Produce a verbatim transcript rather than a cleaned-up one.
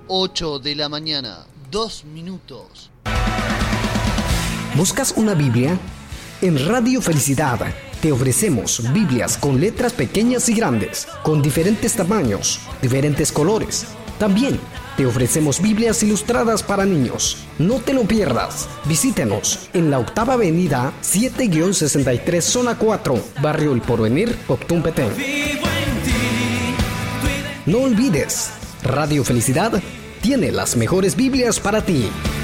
ocho de la mañana, dos minutos. ¿Buscas una Biblia? En Radio Felicidad te ofrecemos Biblias con letras pequeñas y grandes, con diferentes tamaños, diferentes colores. También te ofrecemos Biblias ilustradas para niños. No te lo pierdas. Visítenos en la octava avenida siete sesenta y tres, zona cuatro, Barrio El Porvenir, Octún Petén. No olvides, Radio Felicidad tiene las mejores Biblias para ti.